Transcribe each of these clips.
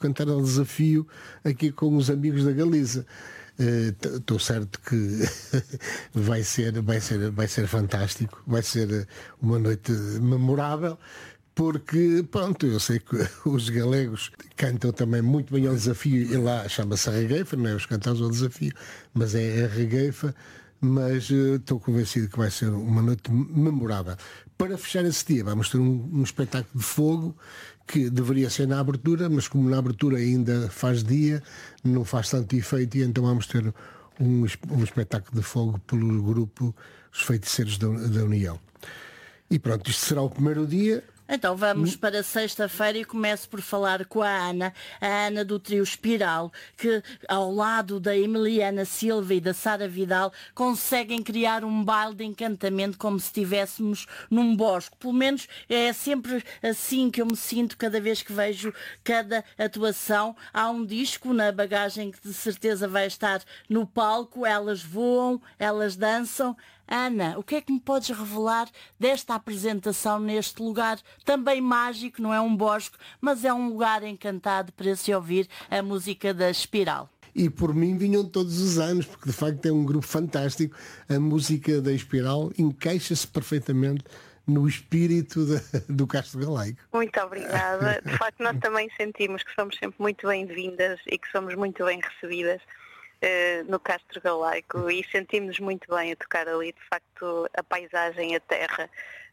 cantar ao desafio aqui com os amigos da Galiza. Estou certo que vai ser fantástico, vai ser uma noite memorável, porque, pronto, eu sei que os galegos cantam também muito bem ao desafio, e lá chama-se a regueifa, não é os cantares ao desafio, mas é a regueifa, mas estou convencido que vai ser uma noite memorável. Para fechar esse dia, vamos ter um espetáculo de fogo, que deveria ser na abertura, mas como na abertura ainda faz dia, não faz tanto efeito, e então vamos ter um espetáculo de fogo pelo grupo Os Feiticeiros da União. E pronto, isto será o primeiro dia. Então vamos para sexta-feira e começo por falar com a Ana do trio Espiral, que ao lado da Emiliana Silva e da Sara Vidal conseguem criar um baile de encantamento como se estivéssemos num bosque. Pelo menos é sempre assim que eu me sinto cada vez que vejo cada atuação. Há um disco na bagagem que de certeza vai estar no palco, elas voam, elas dançam. Ana, o que é que me podes revelar desta apresentação neste lugar também mágico? Não é um bosque, mas é um lugar encantado para se ouvir a música da Espiral. E por mim vinham todos os anos, porque de facto é um grupo fantástico. A música da Espiral encaixa-se perfeitamente no espírito do Castro Galaico. Muito obrigada. De facto, nós também sentimos que somos sempre muito bem-vindas e que somos muito bem recebidas no Castro Galaico, e sentimos-nos muito bem a tocar ali. De facto, a paisagem, a terra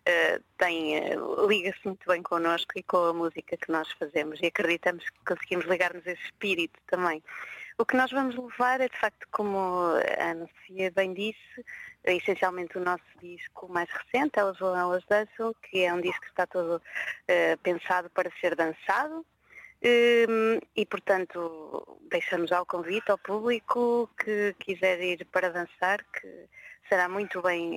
liga-se muito bem connosco e com a música que nós fazemos, e acreditamos que conseguimos ligar-nos a esse espírito também. O que nós vamos levar é, de facto, como a Ana Sofia bem disse, essencialmente o nosso disco mais recente, Elas Voam, Elas Dançam, que é um disco que está todo pensado para ser dançado. E portanto deixamos já o convite ao público que quiser ir para dançar, que será muito bem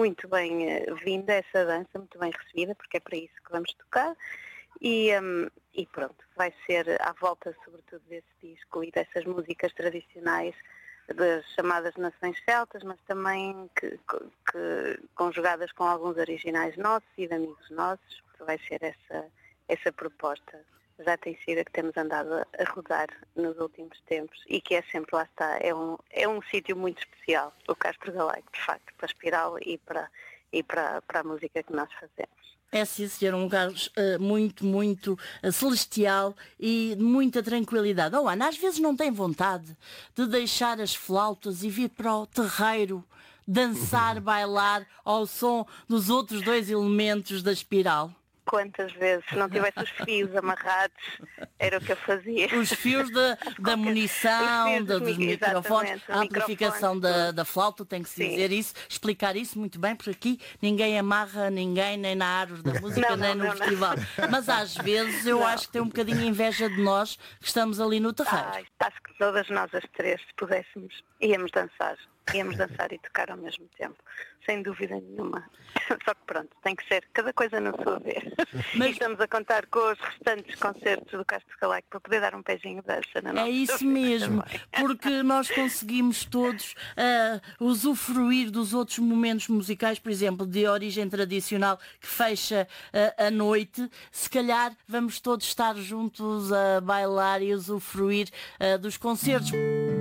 vinda essa dança, muito bem recebida, porque é para isso que vamos tocar, e pronto, vai ser à volta sobretudo desse disco e dessas músicas tradicionais das chamadas nações celtas, mas também que conjugadas com alguns originais nossos e de amigos nossos. Vai ser essa proposta. Já tem sido a que temos andado a rodar nos últimos tempos, e que é sempre, lá está, é um sítio muito especial, o Castro Galaico, de facto, para a Espiral e para a música que nós fazemos. É sim, ser um lugar muito, muito celestial e de muita tranquilidade. Oh, Ana, às vezes não tem vontade de deixar as flautas e vir para o terreiro, dançar, bailar ao som dos outros dois elementos da Espiral? Quantas vezes, se não tivesse os fios amarrados, era o que eu fazia. Os fios da munição, dos microfones, a amplificação da flauta, tem que se dizer isso, explicar isso muito bem, porque aqui ninguém amarra ninguém, nem na árvore da música, nem no festival. Mas às vezes eu acho que tem um bocadinho inveja de nós que estamos ali no terreiro. Acho que todas nós as três, se pudéssemos, íamos dançar e tocar ao mesmo tempo, sem dúvida nenhuma. Só que pronto, tem que ser cada coisa na sua vez. Mas... E estamos a contar com os restantes concertos do Castro Galaico para poder dar um pezinho dessa na nossa. É isso mesmo, porque nós conseguimos todos usufruir dos outros momentos musicais, por exemplo, de origem tradicional que fecha a noite. Se calhar vamos todos estar juntos a bailar e usufruir dos concertos.